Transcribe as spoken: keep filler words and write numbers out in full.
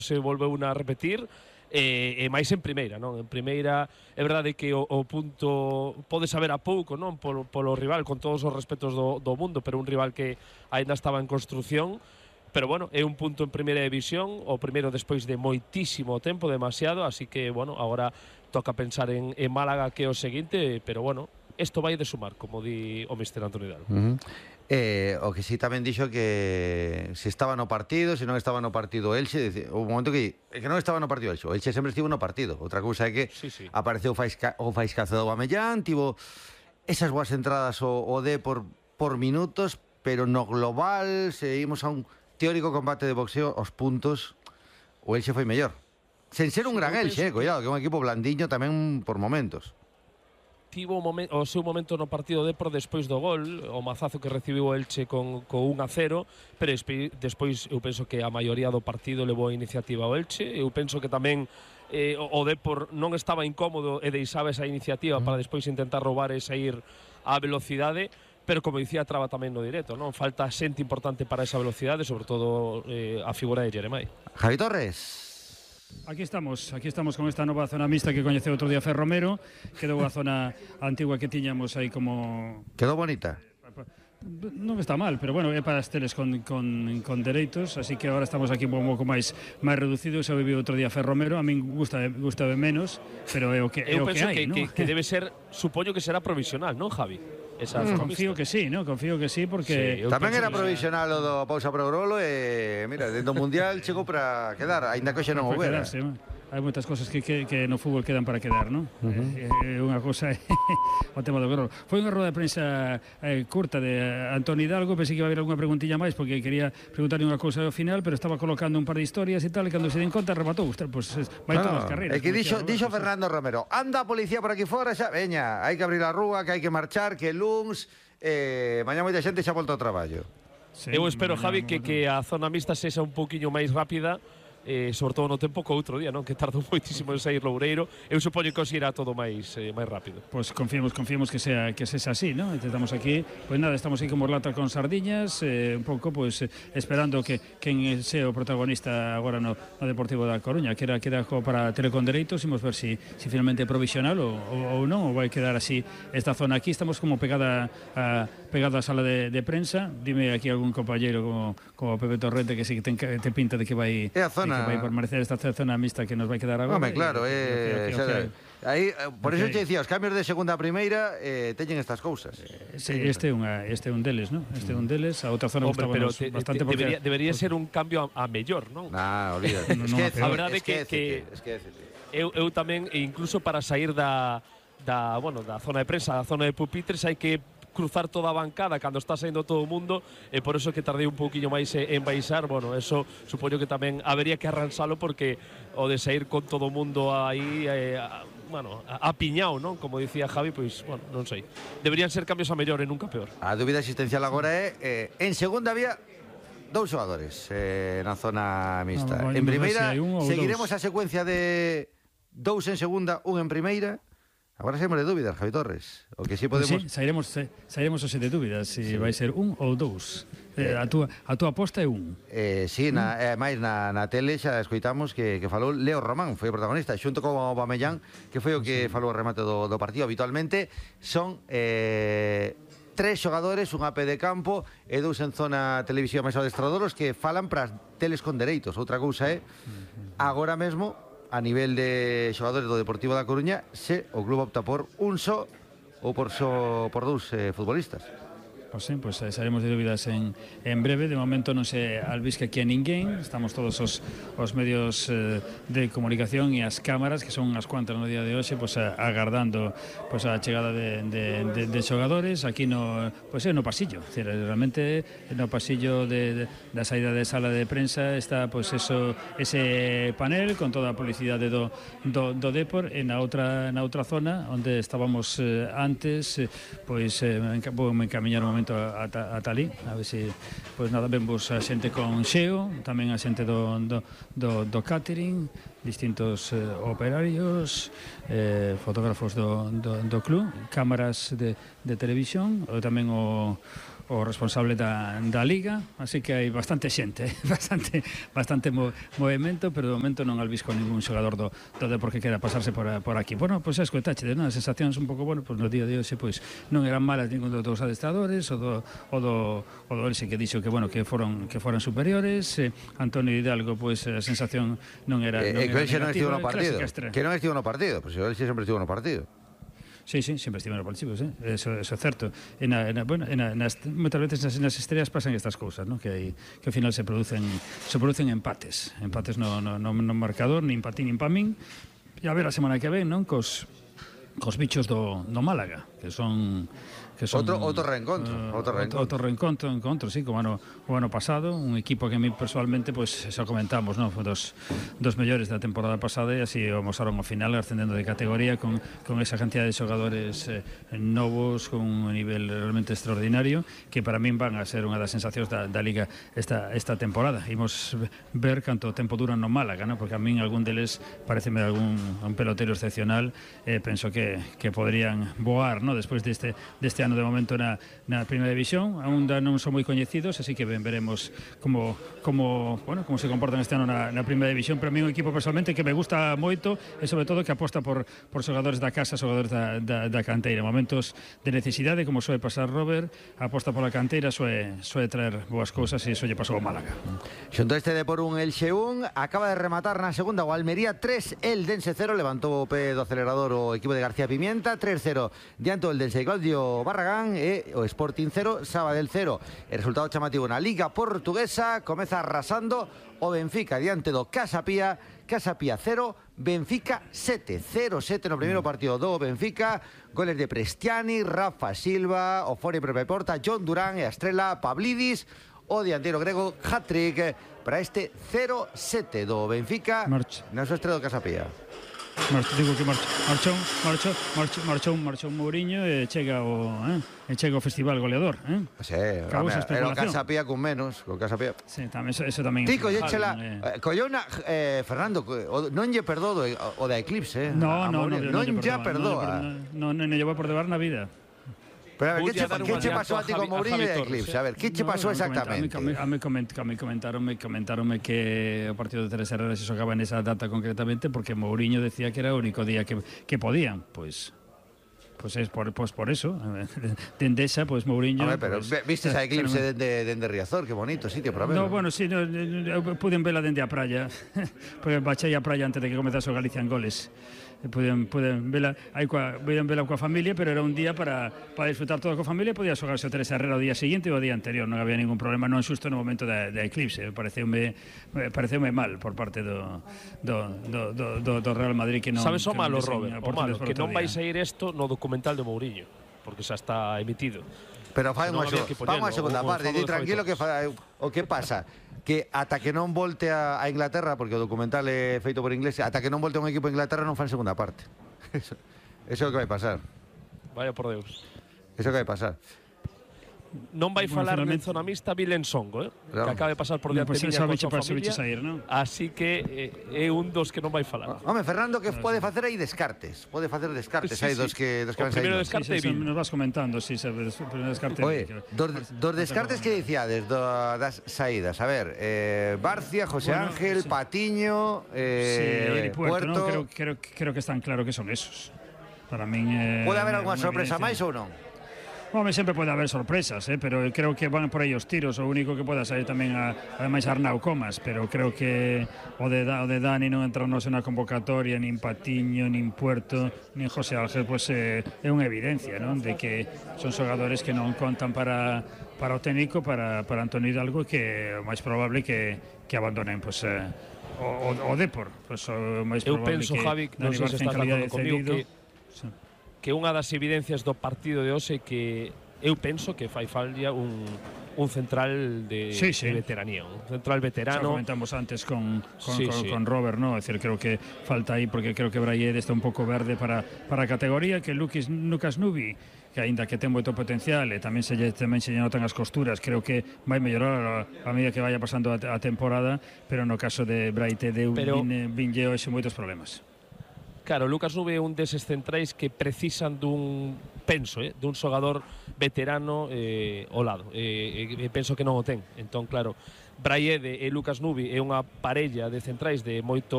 se volveu a repetir, e, e máis en primeira, non? En primeira é verdade que o, o punto pode saber a pouco, non? Polo, polo rival, con todos os respetos do, do mundo, pero un rival que aínda estaba en construción, pero bueno, é un punto en primeira división, o primeiro despois de moitísimo tempo, demasiado, así que, bueno, agora toca pensar en, en Málaga, que é o seguinte, pero bueno, isto vai de sumar, como di o mister Antonio Hidalgo. Uh -huh. Eh, o que sí tamén dixo que se estaba no partido, se non estaba no partido Elche, dice, un momento que que non estaba no partido Elche, o Elche sempre estivo no partido. Outra cousa é que sí, sí. apareceu Faisca, o Faiscazo do Aubameyang, tivo esas boas entradas o, o D por, por minutos, pero no global, se ímos a un teórico combate de boxeo, os puntos, o Elche foi mellor. Sen ser un sí, gran Elche, eh, cuidado, que é un equipo blandiño tamén por momentos. Tivo o, momen, o seu momento no partido de por despois do gol, o mazazo que recibiu o Elche con, con un a cero, pero despois eu penso que a maioría do partido levou a iniciativa ao Elche. Eu penso que tamén eh, o Depor non estaba incómodo e deixaba esa iniciativa mm. para despois intentar roubar e sair á velocidade, pero como dicía Traba tamén no directo, non falta xente importante para esa velocidade, sobre todo eh, a figura de Jeremai. Javi Torres. Aquí estamos, aquí estamos con esta nova zona mixta que coñeceu outro día Fer Romero. Quedou a zona antigua que tiñamos aí como... Quedou bonita. Non está mal, pero bueno, é para as teles con, con, con dereitos, así que agora estamos aquí un pouco máis máis reducidos. Eu vivi outro día Fer Romero, a min gusta gusta menos, pero é o que é Eu o penso que hai, que, ¿no? que, que debe ser, supoño que será provisional, non, Javi? Esa mm, confío que sí, ¿no? Confío que sí, porque... Sí, tamén era provisional o do Pausa Progrolo e, mira, dentro do Mundial chegou para quedar, aínda que hoxe non houbera. Hai moitas cosas que, que, que no fútbol quedan para quedar, non? Uh -huh. É unha cosa o tema do Grolo. Foi unha roda de prensa eh, curta de Antonio Hidalgo, pensei que iba a haber alguna preguntilla máis porque quería preguntarle unha cousa ao final, pero estaba colocando un par de historias e tal, e cando se den conta rematou, usted, pues, vai no, todas as carreiras. É que dixo, dixo Fernando Romero, anda a policía por aquí fora, xa, veña, hai que abrir a rúa, que hai que marchar, que luns, eh, mañá moita xente xa volta ao traballo. Sí, eu espero, Javi, que, que a zona mixta sexa un poquinho máis rápida, eh, sobre todo no tempo co outro día, non? Que tardou moitísimo en sair Loureiro. Eu supoño que os irá todo máis eh, máis rápido. Pois pues confiemos, confiemos que sea que sexa así, ¿no? Estamos aquí, pois pues nada, estamos aquí como lata con sardiñas, eh, un pouco pois pues, eh, esperando que quen sea o protagonista agora no, no Deportivo da Coruña, que era queda para Telecom Dereitos, imos ver si si finalmente é provisional ou, ou, ou non, ou vai quedar así esta zona aquí. Estamos como pegada a pegada á sala de, de prensa. Dime aquí algún compañeiro como como Pepe Torrente que si que ten, te pinta de que vai é a zona que vai permanecer esta zona mixta que nos vai quedar agora. Home, claro, eh, o sea, aí, por eso te dicía, os cambios de segunda a primeira eh, teñen estas cousas. Eh, sí, este é unha este é un deles, ¿no? Este é un deles, a outra zona Hombre, pero te, bastante te, debería, debería ser un cambio a, a mellor, non? Ah, olvídate. No, no, esquece, a verdade esquece, que, que esquece. Eu, eu tamén, incluso para sair da da, bueno, da zona de prensa, da zona de pupitres, hai que cruzar toda a bancada cando está saindo todo o mundo, e por eso que tardei un pouquiño máis en baixar. Bueno, eso supoño que tamén habería que arransalo, porque o de sair con todo o mundo aí eh, a, bueno, apiñao, non? Como dicía Javi, pois, bueno, non sei. Deberían ser cambios a mellor e nunca peor. A dúbida existencial agora é eh, en segunda había dous xogadores eh, na zona mixta. No, en primeira seguiremos a secuencia de dous en segunda, un en primeira. Agora sempre de dúbidas, Javi Torres. O que si podemos... Sí, sairemos, sairemos hoxe de dúbidas, se si sí. vai ser un ou dous. Eh, a túa a túa aposta é un. Eh, sí, na, eh, máis na, na tele xa escoitamos que, que falou Leo Román, foi o protagonista, xunto con o Aubameyang, que foi o que sí. falou o remate do, do partido. Habitualmente son eh, tres xogadores, un A P de campo e dous en zona televisiva máis adestradoros que falan para as teles con dereitos. Outra cousa é, agora mesmo, a nivel de xogadores do Deportivo da Coruña, se o club opta por un só ou por só por dous eh, futbolistas. Pois sí, pois pues, sairemos de dúbidas en, en breve. De momento non se albisca aquí a ninguén. Estamos todos os, os medios eh, de comunicación e as cámaras, que son as cuantas no día de hoxe, pois, pues, agardando pois, pues, a chegada de, de, de, de xogadores aquí no, pois, pues, no pasillo. Decir, realmente no pasillo de, de, da saída de sala de prensa está pois, pues, eso, ese panel con toda a publicidade do, do, do Depor, e na outra, na outra zona onde estábamos eh, antes, eh, pois eh, vou me encamiñar un momento a, a, a talí, a ver se pois nada, vemos a xente con xeo, tamén a xente do, do, do, do catering, distintos eh, operarios, eh, fotógrafos do, do, do club, cámaras de, de televisión, ou tamén o o responsable da, da Liga, así que hai bastante xente, bastante bastante mo, movimento, pero de momento non albisco ningún xogador do, do Depor que quera pasarse por, por aquí. Bueno, pois pues, escoitache, non? As sensacións un pouco, bueno, pois pues, no día de hoxe pois pues, non eran malas ningún dos adestradores, o do o do o do Elxe que dixo que bueno, que foron que foran superiores, eh, Antonio Hidalgo, pois pues, a sensación non era eh, non eh, era que Elxe non estivo no partido. Que non estivo no partido, pois pues, Elxe sempre estivo no partido. Sí, sí, sempre estiveron participados, eh? eso, eso é certo. E na, na, bueno, e na, nas, moitas veces nas, nas estrellas pasan estas cousas, ¿no? que, hai, que ao final se producen se producen empates, empates no, no, no, no marcador, nin para ti nin para min. E a ver a semana que ven, non? Cos, cos bichos do, do Málaga, que son que son outro outro reencontro, uh, outro reencontro. Outro reencontro, encontro, sí, como ano o ano pasado, un equipo que a mí personalmente pois pues, xa comentamos, ¿no? Foi dos dos mellores da temporada pasada e así o mostraron ao final ascendendo de categoría con con esa cantidad de xogadores eh, novos con un nivel realmente extraordinario que para min van a ser unha das sensacións da, da Liga esta esta temporada. Imos ver canto tempo duran no Málaga, ¿no? Porque a min algún deles pareceme algún un pelotero excepcional, eh, penso que que podrían voar, ¿no? Despois deste deste ano de momento na, na primeira división, aún non son moi coñecidos, así que ben, veremos como, como, bueno, como se comportan este ano na, na primeira división. Pero a mí un equipo personalmente que me gusta moito e sobre todo que aposta por, por xogadores da casa, xogadores da, da, da canteira. Momentos de necesidade, como soe pasar Robert, aposta pola canteira, soe, soe traer boas cousas e iso lle pasou ao Málaga. Xunto este de por un Elxe un, acaba de rematar na segunda o Almería tres, Eldense cero, levantou o pé do acelerador o equipo de García Pimienta, tres cero diante o Eldense Claudio Barragán e o Sporting cero, Sabadell cero. El resultado chamativo na Liga Portuguesa, comeza arrasando o Benfica diante do Casa Pía, Casa Pía cero, Benfica sete, cero sete no primeiro partido do Benfica, goles de Prestiani, Rafa Silva, o Fori Pepe Porta, John Durán e a estrela Pavlidis, o dianteiro grego hat-trick para este cero sete do Benfica na súa estrela do Casa Pía. Marcho, digo que marcho, marchou, marchou, marchou, marchou, marchou Mourinho e chega o, eh, e chega o festival goleador, eh? Sí, era o Casa Pía con menos, con Casa Pía. Sí, tamén eso, eso tamén. Tico, échela, eh, collona, eh, Fernando, non lle perdoa o da Eclipse, eh? No, no, no, non lle perdoa. Non, non, non lleva por debar na vida. Pero a ver, que che, que che pasou a ti con Mourinho e Eclipse? A ver, que che pasou exactamente? A me comentaronme, comentaronme que o partido de Tres Herreras se xogaba nesa data concretamente porque Mourinho decía que era o único día que, que podían, pois... Pois es por, pues por eso, dende esa, pois Mourinho... A ver, pero pues, vistes a Eclipse dende, dende Riazor, que bonito sitio para ver. No, bueno, sí, no, no, puden vela dende a praia, porque bachei a praia antes de que comezase o Galicia en goles. Puden, puden vela, aí coa, puden vela coa familia, pero era un día para, para disfrutar todo coa familia e podía xogarse o Teresa Herrera o día seguinte ou o día anterior, non había ningún problema, non xusto no momento da, da Eclipse. Pareceume, pareceume mal por parte do, do, do, do, do Real Madrid que non... Sabes o malo, Robert? O malo, que non vai sair isto no documental de Mourinho, porque xa está emitido. Pero fai unha segunda parte, di tranquilo que fa, o que pasa que ata que non volte a, a Inglaterra, porque o documental é feito por inglés, ata que non volte un equipo a Inglaterra non fan segunda parte. Eso, eso é o que vai pasar. Vaya por Deus. Eso é o que vai pasar. Non vai falar en zona mixta Vilen Songo, eh? Claro. Que acaba de pasar por diante no, pues miña con súa familia, sair, ¿no? Así que eh, é un dos que non vai falar. Home, Fernando, que pode facer aí descartes, pode facer descartes, sí, hai sí. dos que dos que O van primeiro saindo. descarte sí, sí, é Vil. nos vas comentando, sí, sabes, o primeiro descarte. Oye, dos, dos descartes que dicíades do, das saídas, a ver, eh, Barcia, José bueno, Ángel, sí. Patiño, eh, sí, Puerto, Puerto. ¿no? creo, creo, creo que están claro que son esos. Para min eh, Pode haber algunha sorpresa máis ou non? Home, sempre pode haber sorpresas, eh, pero creo que van por aí os tiros. O único que poda sair tamén a, ademais Arnau Comas, pero creo que o de, o de Dani non entrarnos na convocatoria, nin Patiño, nin Puerto, nin José Ángel, pues, eh, é unha evidencia, non? De que son xogadores que non contan para, para o técnico, para, para Antonio Hidalgo, que é o máis probable que, que abandonen, pues, eh, o, o, o Depor. Pues, o máis Eu probable penso, que Javi, non sei se estás de acordo comigo, que sí. que unha das evidencias do partido de hoxe que eu penso que fai falla un, un central de, sí, sí. de veteranía, un central veterano. Xa comentamos antes con, con, sí, con, sí. con Robert, ¿no? Es decir, creo que falta aí, porque creo que Brayed está un pouco verde para, para a categoría, que Lucas, Lucas Nubi, que aínda que ten moito potencial e tamén se lle, tamén se lle notan as costuras, creo que vai mellorar a, a medida que vaya pasando a, a temporada, pero no caso de Braite de pero, vin, vinlle hoxe moitos problemas. Claro, Lucas Nubi é un deses centrais que precisan dun, penso, eh, dun xogador veterano eh, ao lado, e eh, eh, penso que non o ten. Entón, claro, Brayede e Lucas Nubi é unha parella de centrais de moito